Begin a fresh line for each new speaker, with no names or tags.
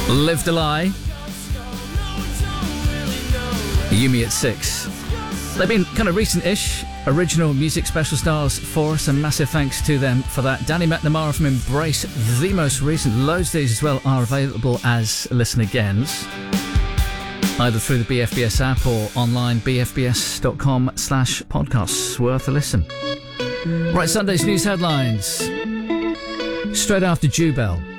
Live the Lie. Yumi at 6. They've been kind of recent-ish original music special stars for us, and massive thanks to them for that. Danny McNamara from Embrace, the most recent. Loads of these as well are available as listen agains, either through the BFBS app or online, bfbs.com/podcasts. Worth a listen. Right, Sunday's news headlines. Straight after Jubel.